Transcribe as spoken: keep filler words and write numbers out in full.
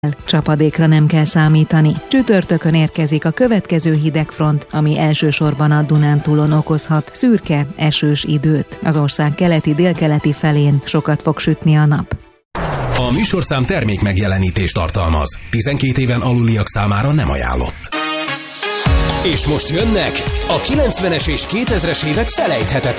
Csapadékra nem kell számítani. Csütörtökön érkezik a következő hidegfront, ami elsősorban a Dunántúlon okozhat szürke, esős időt. Az ország keleti, délkeleti felén sokat fog sütni a nap. A műsorszám termék megjelenítést tartalmaz. tizenkét éven aluliak számára nem ajánlott. És most jönnek a kilencvenes és kétezres évek felejthetetlen